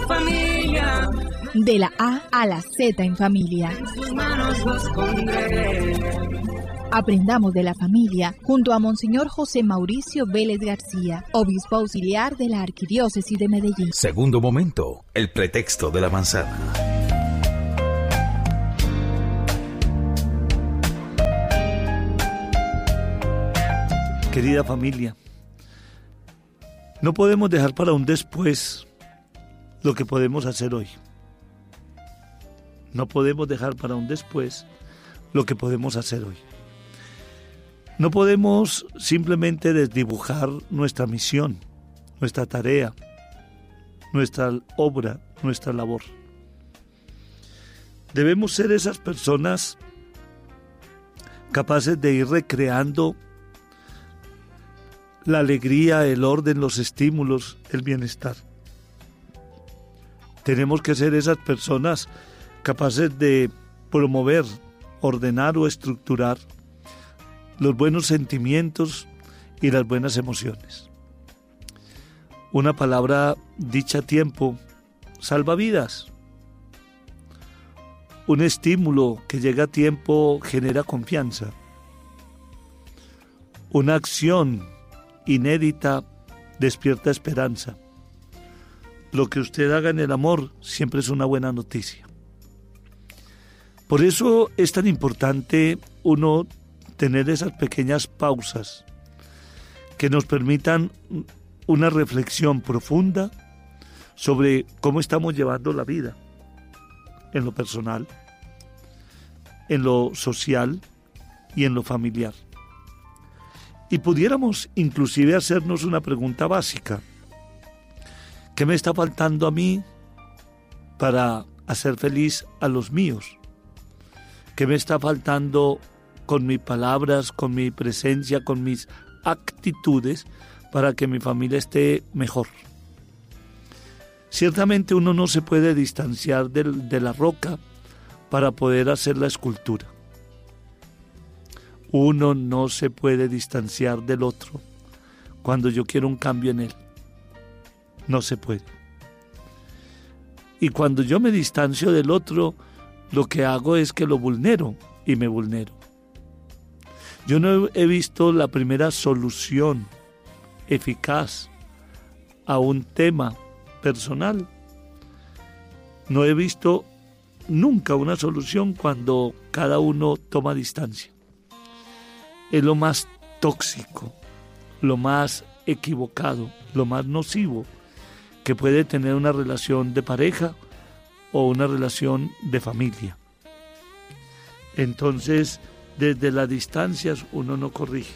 familia. De la A a la Z en familia. En sus manos los pondré. Aprendamos de la familia junto a Monseñor José Mauricio Vélez García, obispo auxiliar de la Arquidiócesis de Medellín. Segundo momento, el pretexto de la manzana. Querida familia, no podemos dejar para un después lo que podemos hacer hoy. No podemos dejar para un después lo que podemos hacer hoy. No podemos simplemente desdibujar nuestra misión, nuestra tarea, nuestra obra, nuestra labor. Debemos ser esas personas capaces de ir recreando la alegría, el orden, los estímulos, el bienestar. Tenemos que ser esas personas capaces de promover, ordenar o estructurar los buenos sentimientos y las buenas emociones. Una palabra dicha a tiempo salva vidas. Un estímulo que llega a tiempo genera confianza. Una acción inédita despierta esperanza. Lo que usted haga en el amor siempre es una buena noticia. Por eso es tan importante uno tener esas pequeñas pausas que nos permitan una reflexión profunda sobre cómo estamos llevando la vida en lo personal, en lo social y en lo familiar. Y pudiéramos inclusive hacernos una pregunta básica. ¿Qué me está faltando a mí para hacer feliz a los míos? ¿Qué me está faltando con mis palabras, con mi presencia, con mis actitudes para que mi familia esté mejor? Ciertamente uno no se puede distanciar de la roca para poder hacer la escultura. Uno no se puede distanciar del otro cuando yo quiero un cambio en él. No se puede. Y cuando yo me distancio del otro, lo que hago es que lo vulnero y me vulnero. Yo no he visto la primera solución eficaz a un tema personal. No he visto nunca una solución cuando cada uno toma distancia. Es lo más tóxico, lo más equivocado, lo más nocivo que puede tener una relación de pareja o una relación de familia. Entonces, desde las distancias uno no corrige.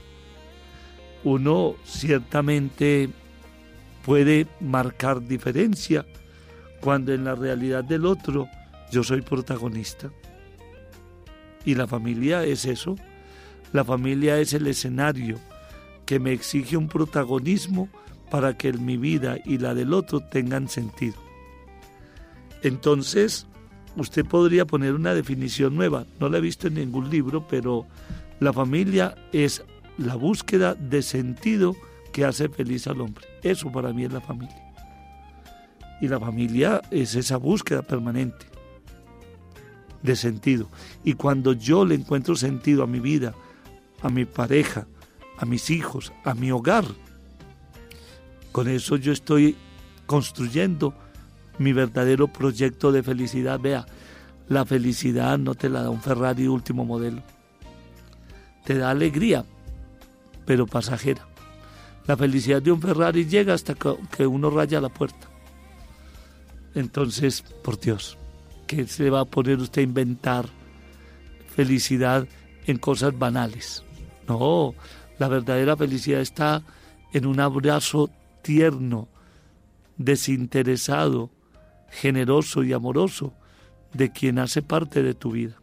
Uno ciertamente puede marcar diferencia cuando en la realidad del otro yo soy protagonista. Y la familia es eso. La familia es el escenario que me exige un protagonismo para que mi vida y la del otro tengan sentido. Entonces, usted podría poner una definición nueva. No la he visto en ningún libro, pero la familia es la búsqueda de sentido que hace feliz al hombre. Eso para mí es la familia. Y la familia es esa búsqueda permanente de sentido. Y cuando yo le encuentro sentido a mi vida, a mi pareja, a mis hijos, a mi hogar, con eso yo estoy construyendo mi verdadero proyecto de felicidad. Vea, la felicidad no te la da un Ferrari último modelo. Te da alegría, pero pasajera. La felicidad de un Ferrari llega hasta que uno raya la puerta. Entonces, por Dios, ¿qué se va a poner usted a inventar felicidad en cosas banales? No, la verdadera felicidad está en un abrazo tierno, desinteresado, generoso y amoroso de quien hace parte de tu vida.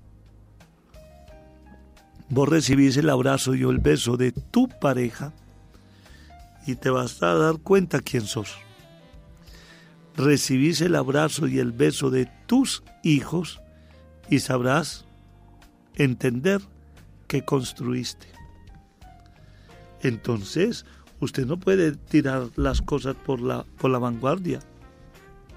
Vos recibís el abrazo y el beso de tu pareja y te vas a dar cuenta quién sos. Recibís el abrazo y el beso de tus hijos y sabrás entender qué construiste. Entonces, usted no puede tirar las cosas por la vanguardia.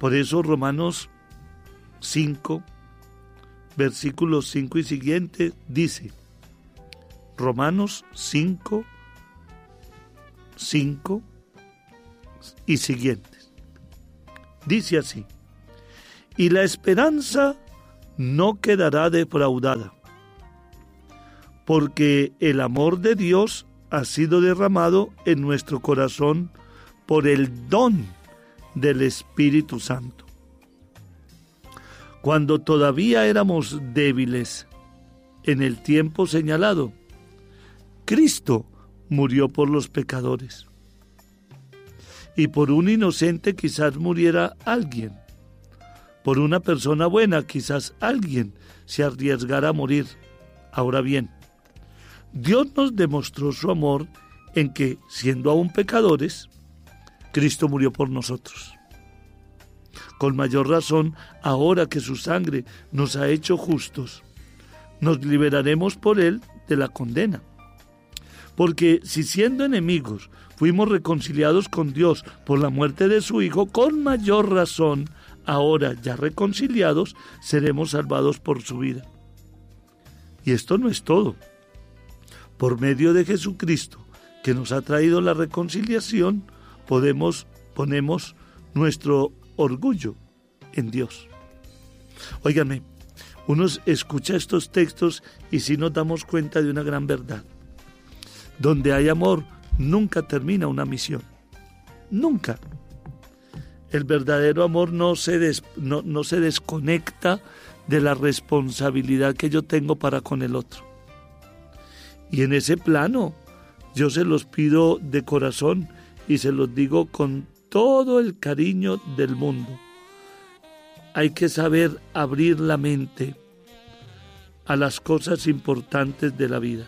Por eso Romanos 5, versículos 5 y siguiente, dice, Romanos 5 y siguientes. Dice así, y la esperanza no quedará defraudada, porque el amor de Dios ha sido derramado en nuestro corazón por el don del Espíritu Santo. Cuando todavía éramos débiles, en el tiempo señalado, Cristo murió por los pecadores. Y por un inocente quizás muriera alguien. Por una persona buena quizás alguien se arriesgara a morir. Ahora bien, Dios nos demostró su amor en que, siendo aún pecadores, Cristo murió por nosotros. Con mayor razón, ahora que su sangre nos ha hecho justos, nos liberaremos por él de la condena. Porque si siendo enemigos fuimos reconciliados con Dios por la muerte de su Hijo, con mayor razón, ahora ya reconciliados, seremos salvados por su vida. Y esto no es todo. Por medio de Jesucristo, que nos ha traído la reconciliación, ponemos nuestro orgullo en Dios. Óigame, uno escucha estos textos y sí nos damos cuenta de una gran verdad. Donde hay amor, nunca termina una misión. Nunca. El verdadero amor no se desconecta de la responsabilidad que yo tengo para con el otro. Y en ese plano, yo se los pido de corazón y se los digo con todo el cariño del mundo. Hay que saber abrir la mente a las cosas importantes de la vida.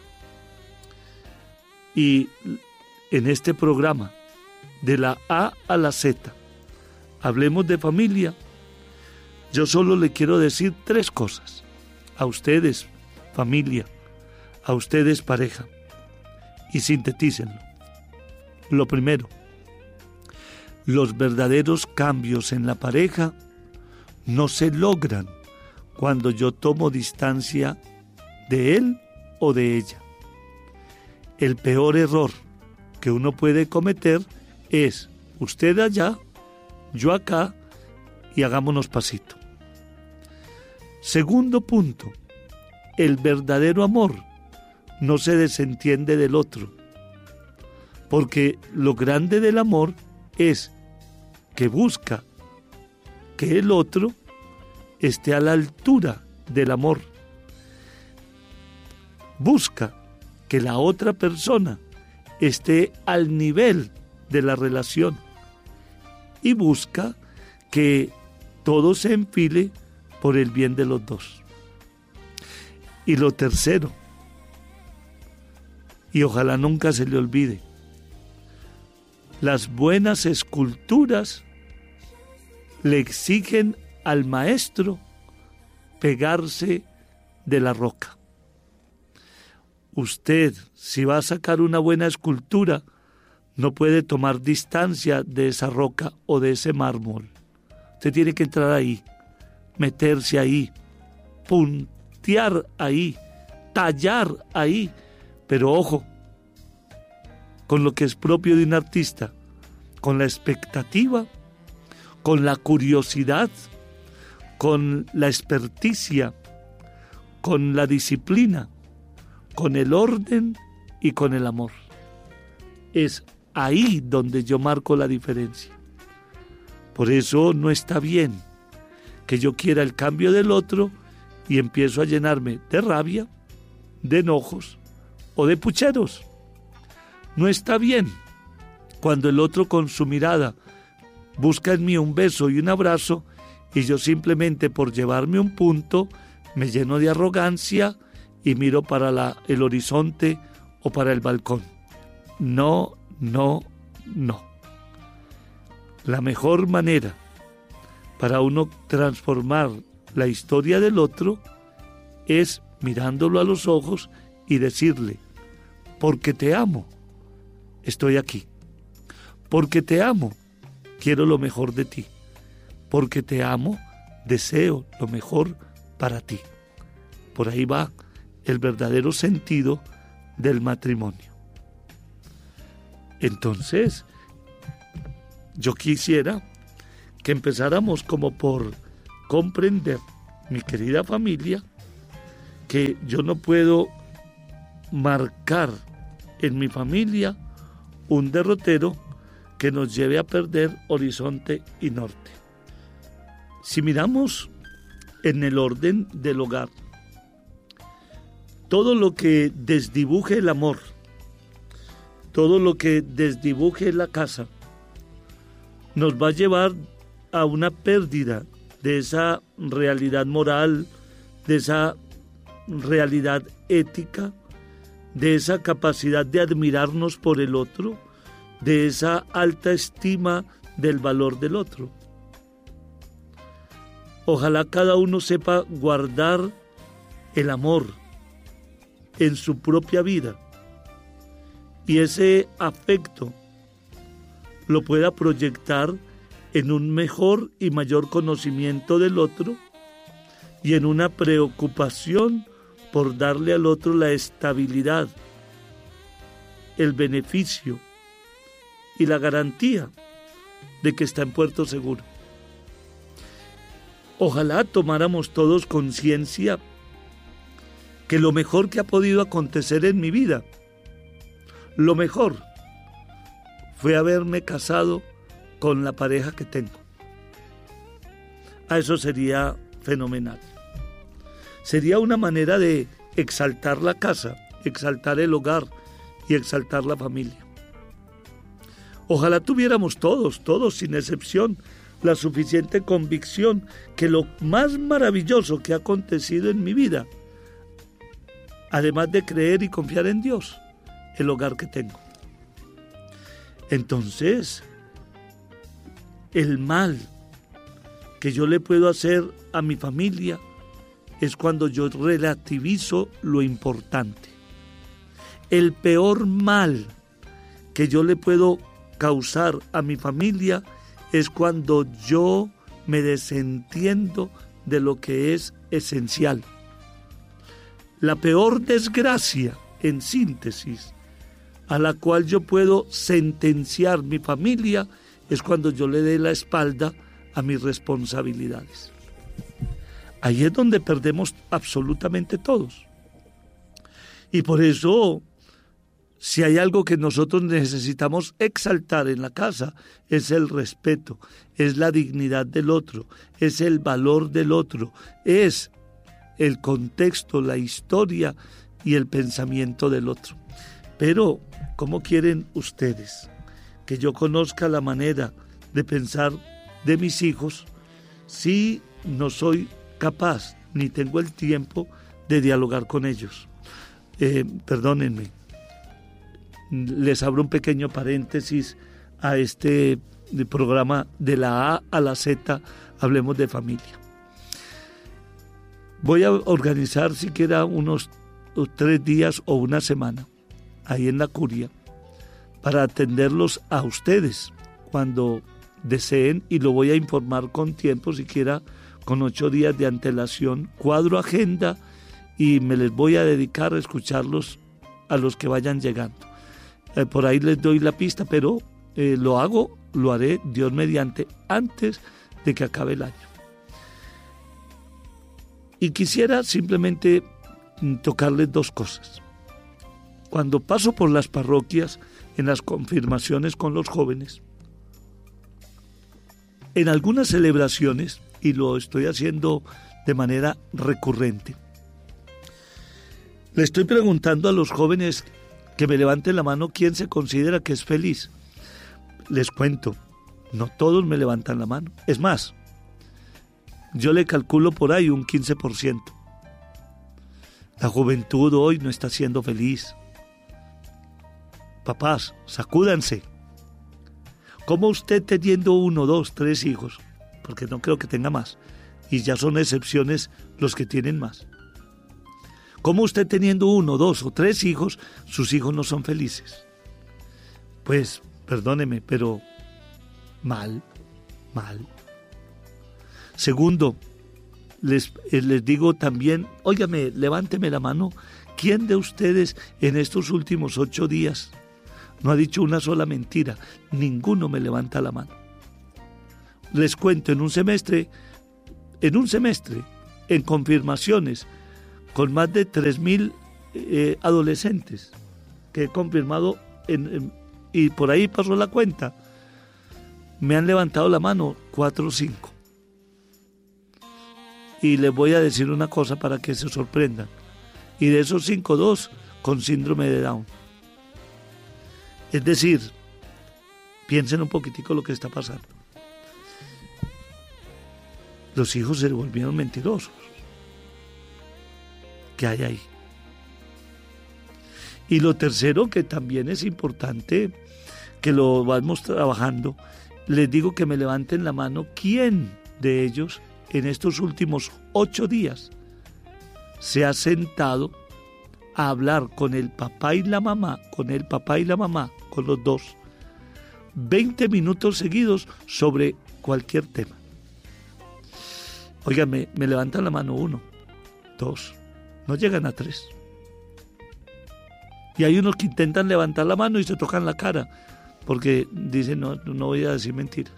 Y en este programa, de la A a la Z, hablemos de familia, yo solo le quiero decir 3 cosas. A ustedes, familia, a ustedes, pareja, y sintetícenlo. Lo primero, los verdaderos cambios en la pareja no se logran cuando yo tomo distancia de él o de ella. El peor error que uno puede cometer es usted allá, yo acá y hagámonos pasito. Segundo punto, el verdadero amor no se desentiende del otro, porque lo grande del amor es que busca que el otro esté a la altura del amor. Busca que la otra persona esté al nivel de la relación y busca que todo se enfile por el bien de los dos. Y lo tercero, y ojalá nunca se le olvide, las buenas esculturas le exigen al maestro pegarse de la roca. Usted, si va a sacar una buena escultura, no puede tomar distancia de esa roca o de ese mármol. Usted tiene que entrar ahí, meterse ahí, puntear ahí, tallar ahí. Pero ojo, con lo que es propio de un artista, con la expectativa, con la curiosidad, con la experticia, con la disciplina, con el orden y con el amor. Es ahí donde yo marco la diferencia. Por eso no está bien que yo quiera el cambio del otro y empiezo a llenarme de rabia, de enojos o de pucheros. No está bien cuando el otro con su mirada busca en mí un beso y un abrazo y yo simplemente por llevarme un punto me lleno de arrogancia y miro para el horizonte o para el balcón. No, no, no. La mejor manera para uno transformar la historia del otro es mirándolo a los ojos y decirle, porque te amo, estoy aquí. Porque te amo, quiero lo mejor de ti. porque te amo, deseo lo mejor para ti. Por ahí va el verdadero sentido del matrimonio. Entonces, yo quisiera que empezáramos como por comprender, mi querida familia, que yo no puedo marcar en mi familia un derrotero que nos lleve a perder horizonte y norte. Si miramos en el orden del hogar, todo lo que desdibuje el amor, todo lo que desdibuje la casa, nos va a llevar a una pérdida de esa realidad moral, de esa realidad ética, de esa capacidad de admirarnos por el otro, de esa alta estima del valor del otro. Ojalá cada uno sepa guardar el amor en su propia vida y ese afecto lo pueda proyectar en un mejor y mayor conocimiento del otro y en una preocupación por darle al otro la estabilidad, el beneficio y la garantía de que está en puerto seguro. Ojalá tomáramos todos conciencia que lo mejor que ha podido acontecer en mi vida, lo mejor, fue haberme casado con la pareja que tengo. A eso sería fenomenal. Sería una manera de exaltar la casa, exaltar el hogar y exaltar la familia. Ojalá tuviéramos todos sin excepción, la suficiente convicción que lo más maravilloso que ha acontecido en mi vida, además de creer y confiar en Dios, el hogar que tengo. Entonces, el mal que yo le puedo hacer a mi familia es cuando yo relativizo lo importante. El peor mal que yo le puedo causar a mi familia es cuando yo me desentiendo de lo que es esencial. La peor desgracia, en síntesis, a la cual yo puedo sentenciar mi familia es cuando yo le dé la espalda a mis responsabilidades. Ahí es donde perdemos absolutamente todos. Y por eso, si hay algo que nosotros necesitamos exaltar en la casa, es el respeto, es la dignidad del otro, es el valor del otro, es el contexto, la historia y el pensamiento del otro. Pero, ¿cómo quieren ustedes que yo conozca la manera de pensar de mis hijos si no soy capaz ni tengo el tiempo de dialogar con ellos? Perdónenme, les abro un pequeño paréntesis a este programa de la A a la Z, hablemos de familia. Voy a organizar siquiera unos 3 días o una semana ahí en la curia para atenderlos a ustedes cuando deseen, y lo voy a informar con tiempo, siquiera con 8 días de antelación, cuadro agenda y me les voy a dedicar a escucharlos a los que vayan llegando. Por ahí les doy la pista, pero lo haré, Dios mediante, antes de que acabe el año. Y quisiera simplemente tocarles 2 cosas. Cuando paso por las parroquias, en las confirmaciones con los jóvenes, en algunas celebraciones, y lo estoy haciendo de manera recurrente, le estoy preguntando a los jóvenes que me levanten la mano quién se considera que es feliz. Les cuento, no todos me levantan la mano. Es más, yo le calculo por ahí un 15%. La juventud hoy no está siendo feliz. Papás, sacúdanse. ¿Cómo usted teniendo 1, 2, 3 hijos? Porque no creo que tenga más. Y ya son excepciones los que tienen más. ¿Cómo usted teniendo 1, 2 o 3 hijos, sus hijos no son felices? Pues, perdóneme, pero mal. Segundo, les digo también, óigame, levánteme la mano, ¿quién de ustedes en estos últimos 8 días no ha dicho una sola mentira? Ninguno me levanta la mano. Les cuento, en un semestre, en confirmaciones, con más de 3,000 adolescentes que he confirmado, y por ahí pasó la cuenta, me han levantado la mano 4 o 5. Y les voy a decir una cosa para que se sorprendan. Y de esos 5, 2 con síndrome de Down. Es decir, piensen un poquitico lo que está pasando. Los hijos se volvieron mentirosos. ¿Qué hay ahí? Y lo tercero, que también es importante, que lo vamos trabajando, les digo que me levanten la mano, ¿quién de ellos en estos últimos 8 días se ha sentado a hablar con el papá y la mamá, con los dos, 20 minutos seguidos sobre cualquier tema? Oigan, me levantan la mano 1, 2, no llegan a 3. Y hay unos que intentan levantar la mano y se tocan la cara, porque dicen, no voy a decir mentiras.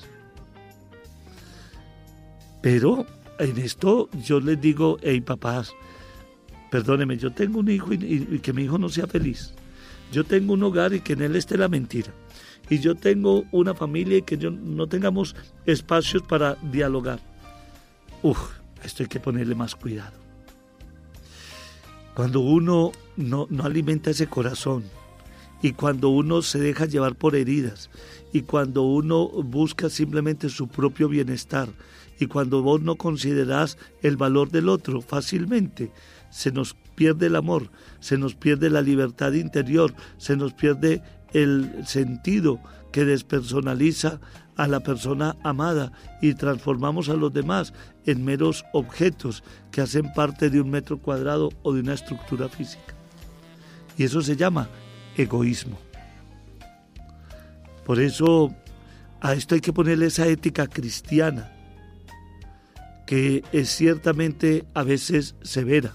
Pero en esto yo les digo, hey papás, perdónenme, yo tengo un hijo y que mi hijo no sea feliz. Yo tengo un hogar y que en él esté la mentira. Y yo tengo una familia y que no tengamos espacios para dialogar. Esto hay que ponerle más cuidado. Cuando uno no alimenta ese corazón, y cuando uno se deja llevar por heridas, y cuando uno busca simplemente su propio bienestar, y cuando vos no considerás el valor del otro, fácilmente se nos pierde el amor, se nos pierde la libertad interior, se nos pierde el sentido que despersonaliza a la persona amada y transformamos a los demás en meros objetos que hacen parte de un metro cuadrado o de una estructura física. Y eso se llama egoísmo. Por eso a esto hay que ponerle esa ética cristiana, que es ciertamente a veces severa,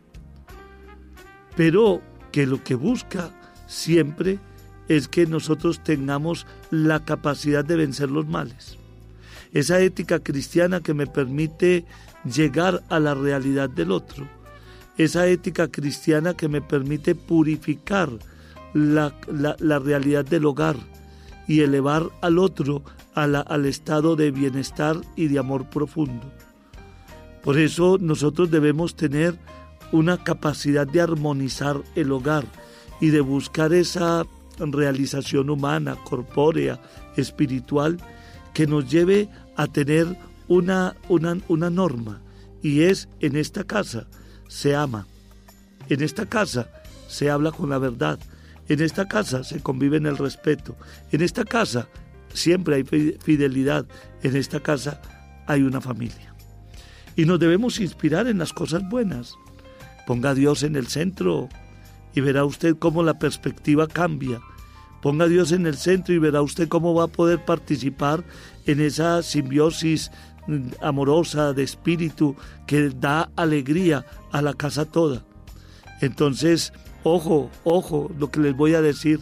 pero que lo que busca siempre es que nosotros tengamos la capacidad de vencer los males. Esa ética cristiana que me permite llegar a la realidad del otro. Esa ética cristiana que me permite purificar la realidad del hogar y elevar al otro al estado de bienestar y de amor profundo. Por eso nosotros debemos tener una capacidad de armonizar el hogar y de buscar esa realización humana, corpórea, espiritual, que nos lleve a tener una norma, y es: en esta casa se ama, en esta casa se habla con la verdad, en esta casa se convive en el respeto, en esta casa siempre hay fidelidad, en esta casa hay una familia. Y nos debemos inspirar en las cosas buenas. Ponga a Dios en el centro y verá usted cómo la perspectiva cambia. Ponga a Dios en el centro y verá usted cómo va a poder participar en esa simbiosis amorosa de espíritu que da alegría a la casa toda. Entonces, ojo, lo que les voy a decir.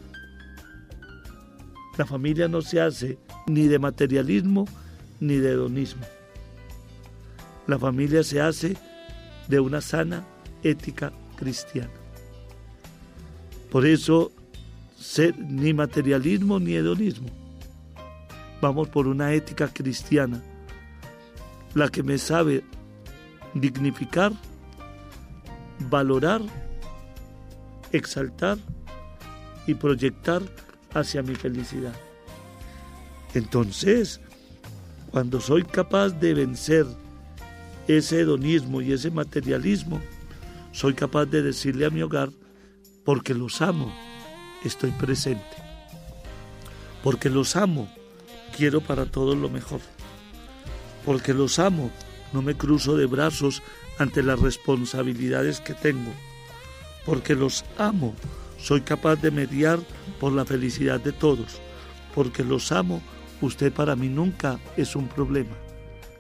La familia no se hace ni de materialismo ni de hedonismo. La familia se hace de una sana ética cristiana. Por eso, ni materialismo ni hedonismo. Vamos por una ética cristiana, la que me sabe dignificar, valorar, exaltar y proyectar hacia mi felicidad. Entonces, cuando soy capaz de vencer ese hedonismo y ese materialismo, soy capaz de decirle a mi hogar: porque los amo, estoy presente. Porque los amo, quiero para todos lo mejor. Porque los amo, no me cruzo de brazos ante las responsabilidades que tengo. Porque los amo, soy capaz de mediar por la felicidad de todos. Porque los amo, usted para mí nunca es un problema.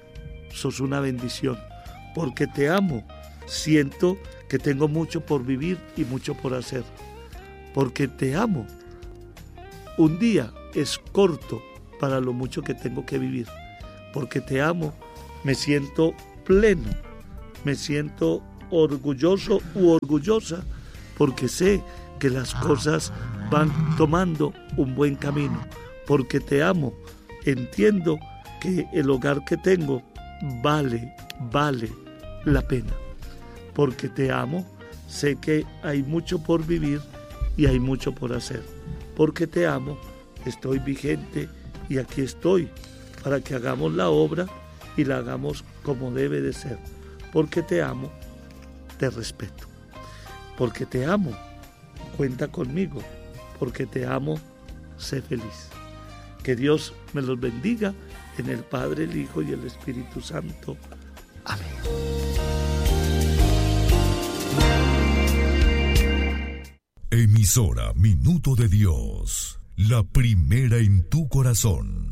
sos una bendición. Porque te amo, siento que tengo mucho por vivir y mucho por hacer. Porque te amo, un día es corto para lo mucho que tengo que vivir. Porque te amo, me siento pleno, me siento orgulloso u orgullosa, porque sé que las cosas van tomando un buen camino. Porque te amo, entiendo que el hogar que tengo vale la pena. Porque te amo, sé que hay mucho por vivir y hay mucho por hacer. Porque te amo, estoy vigente y aquí estoy para que hagamos la obra y la hagamos como debe de ser. Porque te amo, te respeto. Porque te amo, cuenta conmigo. Porque te amo, sé feliz. Que Dios me los bendiga en el Padre, el Hijo y el Espíritu Santo. Amén. Emisora Minuto de Dios, la primera en tu corazón.